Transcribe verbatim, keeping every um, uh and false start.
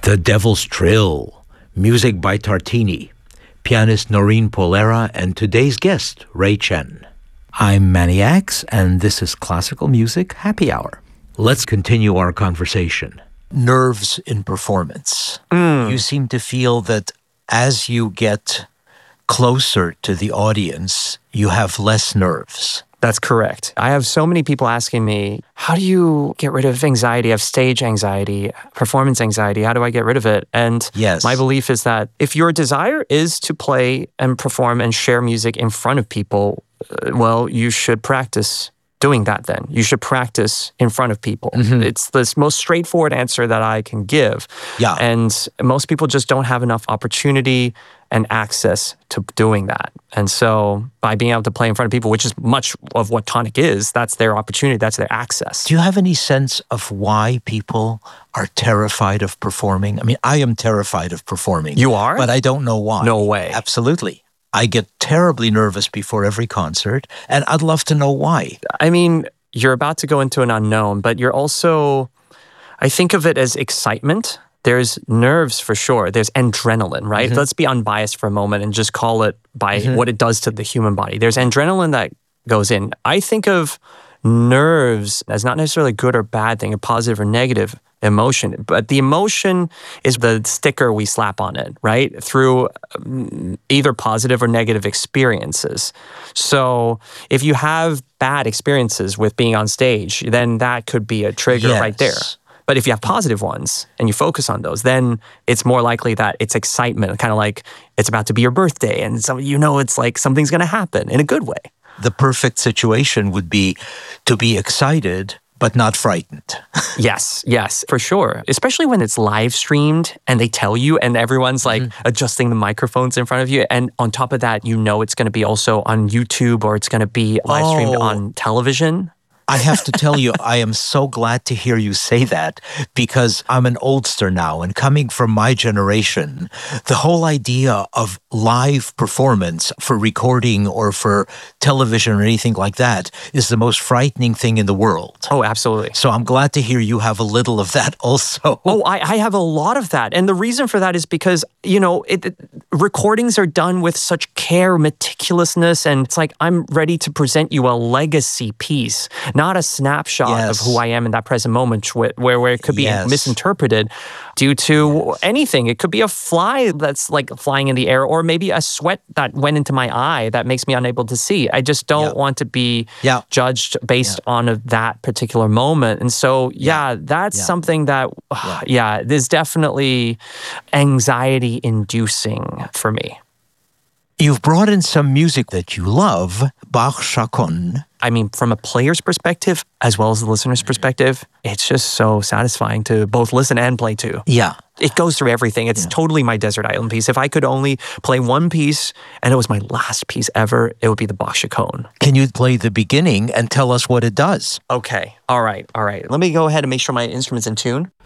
The Devil's Trill, music by Tartini, pianist Noreen Polera, and today's guest, Ray Chen. I'm Manny Axe, and this is Classical Music Happy Hour. Let's continue our conversation. Nerves in performance. Mm. You seem to feel that as you get closer to the audience, you have less nerves. That's correct. I have so many people asking me, how do you get rid of anxiety? I have stage anxiety, performance anxiety. How do I get rid of it? And yes. my belief is that if your desire is to play and perform and share music in front of people, uh, well, you should practice doing that then. You should practice in front of people. Mm-hmm. It's the most straightforward answer that I can give. Yeah. And most people just don't have enough opportunity and access to doing that. And so by being able to play in front of people, which is much of what tonic is, that's their opportunity, that's their access. Do you have any sense of why people are terrified of performing? I mean, I am terrified of performing. You are? But I don't know why. No way. Absolutely. I get terribly nervous before every concert, and I'd love to know why. I mean, you're about to go into an unknown, but you're also, I think of it as excitement. There's nerves for sure. There's adrenaline, right? Mm-hmm. Let's be unbiased for a moment and just call it by mm-hmm. what it does to the human body. There's adrenaline that goes in. I think of nerves as not necessarily a good or bad thing, a positive or negative emotion, but the emotion is the sticker we slap on it, right? Through either positive or negative experiences. So if you have bad experiences with being on stage, then that could be a trigger yes. right there. But if you have positive ones and you focus on those, then it's more likely that it's excitement, kind of like it's about to be your birthday and so you know it's like something's going to happen in a good way. The perfect situation would be to be excited but not frightened. Yes, yes, for sure. Especially when it's live streamed and they tell you and everyone's like mm-hmm. adjusting the microphones in front of you. And on top of that, you know it's going to be also on YouTube or it's going to be live streamed oh. on television. I have to tell you, I am so glad to hear you say that because I'm an oldster now, and coming from my generation, the whole idea of live performance for recording or for television or anything like that is the most frightening thing in the world. Oh, absolutely. So I'm glad to hear you have a little of that also. Oh, I, I have a lot of that. And the reason for that is because, you know, it, it, recordings are done with such care, meticulousness, and it's like I'm ready to present you a legacy piece. Not a snapshot yes. of who I am in that present moment where, where, where it could be yes. misinterpreted due to yes. anything. It could be a fly that's like flying in the air or maybe a sweat that went into my eye that makes me unable to see. I just don't yeah. want to be yeah. judged based yeah. on a, that particular moment. And so, yeah, yeah that's yeah. something that, yeah. yeah, is definitely anxiety inducing for me. You've brought in some music that you love, Bach Chaconne. I mean, from a player's perspective, as well as the listener's perspective, it's just so satisfying to both listen and play to. Yeah. It goes through everything. It's yeah. totally my Desert Island piece. If I could only play one piece, and it was my last piece ever, it would be the Bach Chaconne. Can you play the beginning and tell us what it does? Okay. All right. All right. Let me go ahead and make sure my instrument's in tune.